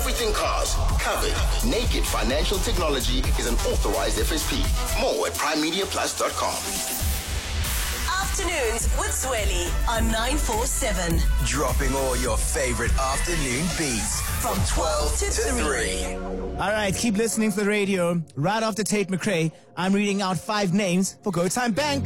Everything cars. Covered. Naked Financial Technology is an authorized FSP. More at primemediaplus.com. Afternoons with Zweli on 947. Dropping all your favorite afternoon beats From 12 to 3. All right, keep listening for the radio. Right after Tate McRae, I'm reading out 5 names for Go Time Bank.